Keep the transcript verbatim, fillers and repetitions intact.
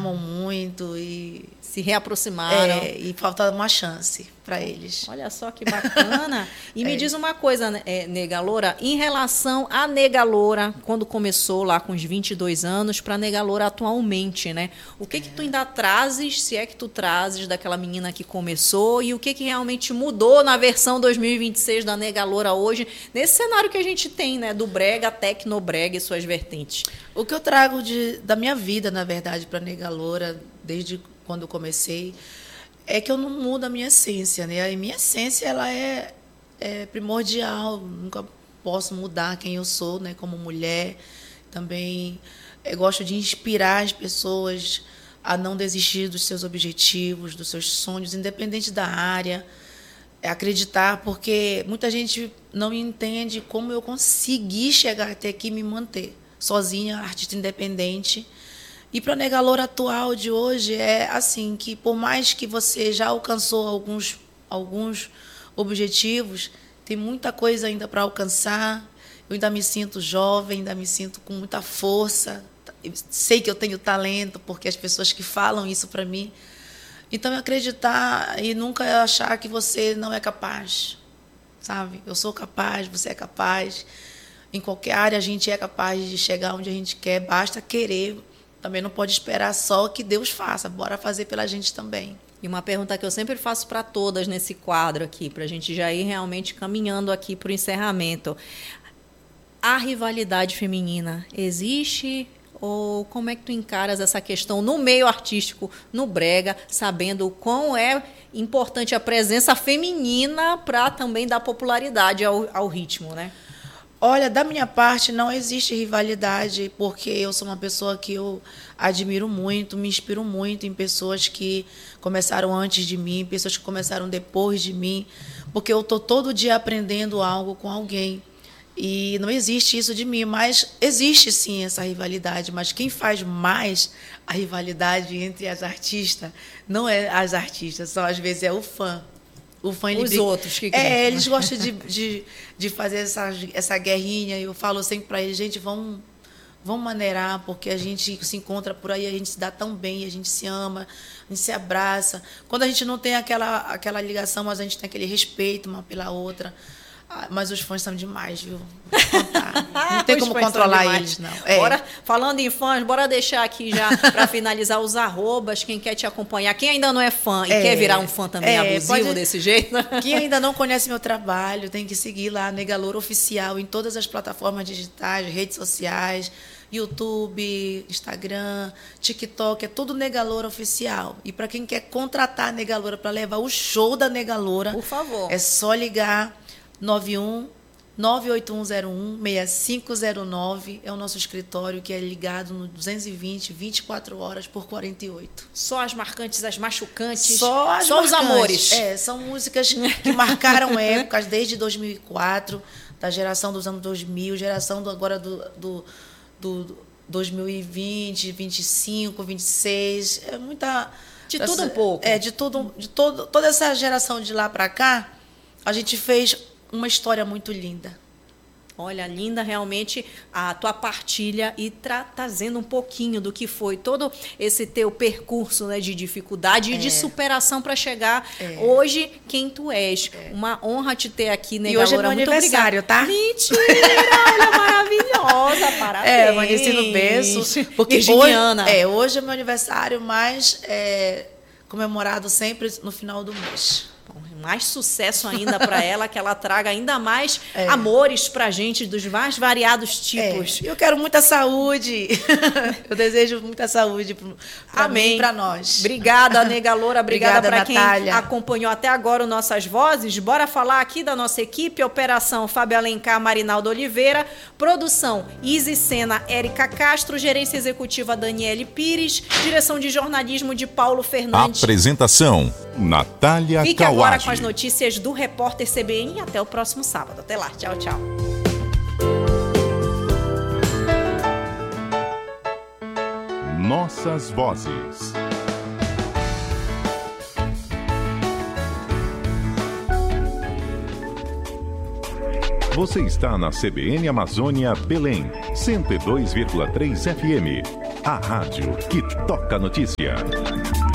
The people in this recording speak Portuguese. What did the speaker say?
amam muito e se reaproximaram. É, e falta uma chance para eles. Olha só que bacana. E me é. diz uma coisa, é, Nega Loura, em relação à Nega Loura, quando começou lá com os vinte e dois anos, para a Nega Loura atualmente, né? O que é. que tu ainda trazes, se é que tu trazes daquela menina que começou, e o que que realmente mudou na versão dois mil e vinte e seis da Nega Loura hoje, nesse cenário que a gente tem, né? Do brega, tecnobrega e suas vertentes. O que eu trago de, da minha vida, na verdade, para a Nega Loura, desde quando eu comecei, é que eu não mudo a minha essência, né? A minha essência, ela é, é primordial, nunca posso mudar quem eu sou, né? Como mulher. Também eu gosto de inspirar as pessoas a não desistir dos seus objetivos, dos seus sonhos, independente da área. É acreditar, porque muita gente não entende como eu consegui chegar até aqui e me manter sozinha, artista independente. E para a Nega Loura atual de hoje é assim, que por mais que você já alcançou alguns, alguns objetivos, tem muita coisa ainda para alcançar. Eu ainda me sinto jovem, ainda me sinto com muita força. Eu sei que eu tenho talento, porque as pessoas que falam isso para mim. Então, é acreditar e nunca achar que você não é capaz, sabe? Eu sou capaz, você é capaz. Em qualquer área a gente é capaz de chegar onde a gente quer, basta querer. Também não pode esperar só que Deus faça, bora fazer pela gente também. E uma pergunta que eu sempre faço para todas nesse quadro aqui, para a gente já ir realmente caminhando aqui para o encerramento. A rivalidade feminina existe? Ou como é que tu encaras essa questão no meio artístico, no brega, sabendo o quão é importante a presença feminina para também dar popularidade ao, ao ritmo, né? Olha, da minha parte não existe rivalidade, porque eu sou uma pessoa que eu admiro muito, me inspiro muito em pessoas que começaram antes de mim, pessoas que começaram depois de mim, porque eu estou todo dia aprendendo algo com alguém. E não existe isso de mim, mas existe sim essa rivalidade, mas quem faz mais a rivalidade entre as artistas não é as artistas, só às vezes é o fã. O fã Os ele, outros que é, eles gostam de, de, de fazer essa, essa guerrinha, e eu falo sempre para eles, gente, vamos, vamos maneirar, porque a gente se encontra por aí, a gente se dá tão bem, a gente se ama, a gente se abraça. Quando a gente não tem aquela, aquela ligação, mas a gente tem aquele respeito uma pela outra. Ah, mas os fãs são demais, viu? Não tem como controlar eles, não. É. Bora, falando em fãs, bora deixar aqui já para finalizar os arrobas, quem quer te acompanhar, quem ainda não é fã e é, quer virar um fã também é, abusivo pode, desse jeito. Quem ainda não conhece meu trabalho, tem que seguir lá, Nega Loura Oficial, em todas as plataformas digitais, redes sociais, YouTube, Instagram, TikTok, é tudo Nega Loura Oficial. E para quem quer contratar a Nega Loura para levar o show da Nega Loura, por favor, é só ligar nove um nove oito um zero um seis cinco zero nove, é o nosso escritório, que é ligado no duzentos e vinte, vinte e quatro horas por quarenta e oito. Só as marcantes, as machucantes, só, as só os amores. É, são músicas que marcaram épocas desde dois mil e quatro, da geração dos anos dois mil, geração do, agora do, do, do dois mil e vinte, vinte e cinco, vinte e seis, é muita... De tudo um pouco. É, de tudo, de todo, toda essa geração de lá para cá, a gente fez uma história muito linda. Olha, linda realmente a tua partilha e tra trazendo um pouquinho do que foi todo esse teu percurso, né, de dificuldade é. e de superação para chegar é. hoje quem tu és. É. Uma honra te ter aqui, Nega Loura. E hoje é meu muito aniversário, obrigada. tá? Mentira, olha, maravilhosa, parabéns. É, amanheci no berço. Porque Virginiana. Hoje, é, hoje é meu aniversário, mas é comemorado sempre no final do mês. Mais sucesso ainda para ela, que ela traga ainda mais é. amores para a gente, dos mais variados tipos. É. Eu quero muita saúde. Eu desejo muita saúde para mim e para nós. Obrigada, Nega Loura. Obrigada, Obrigada para quem acompanhou até agora o Nossas Vozes. Bora falar aqui da nossa equipe. Operação Fábio Alencar, Marinaldo Oliveira. Produção Izzy Sena, Érica Castro. Gerência executiva Daniele Pires. Direção de jornalismo de Paulo Fernandes. Apresentação Natália Fique Kawadi. agora com as notícias do Repórter C B N e até o próximo sábado. Até lá. Tchau, tchau. Nossas Vozes. Você está na C B N Amazônia Belém, cento e dois vírgula três F M. A rádio que toca notícia.